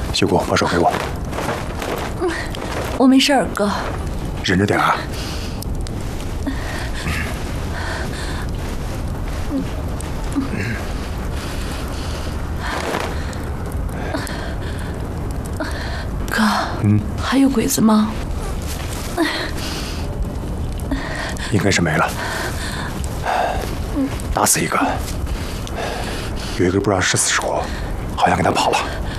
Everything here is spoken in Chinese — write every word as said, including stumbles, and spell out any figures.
秀姑，把手给我。 我没事儿，哥。 忍着点啊。 哥， 嗯， 还有鬼子吗？ 应该是没了。打死一个，有一个不知道是死是活，好像跟他跑了。